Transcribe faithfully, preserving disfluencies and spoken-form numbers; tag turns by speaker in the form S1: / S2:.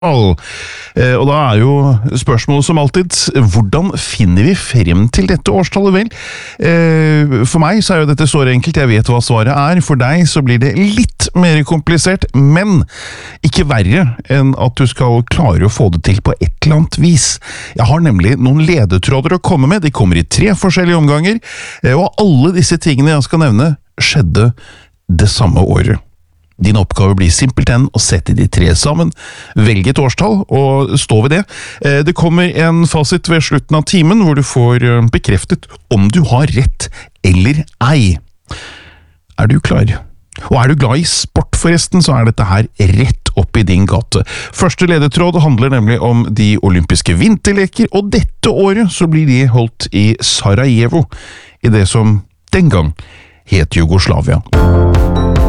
S1: Og da er jo spørsmålet som alltid, hvordan finner vi frem til dette årstallet? Vel, for meg så er jo dette så enkelt, jeg vet hva svaret er. For deg så blir det litt mer komplisert, men ikke verre enn at du skal klare å få det til på et eller annet vis. Jeg har nemlig noen ledetråder å komme med, de kommer i tre forskjellige omganger, og alle disse tingene jeg skal nevne skjedde det samme året. Din oppgave blir simpelthen å sette de tre sammen, velge et årstall og stå ved det. Det kommer en fasit ved slutten av timen hvor du får bekreftet om du har rett eller ei. Er du klar? Og er du glad i sport forresten, så er dette her rett opp i din gate. Første ledetråd handler nemlig om de olympiske vinterleker, og dette året så blir de holdt i Sarajevo, i det som den gang het Jugoslavia.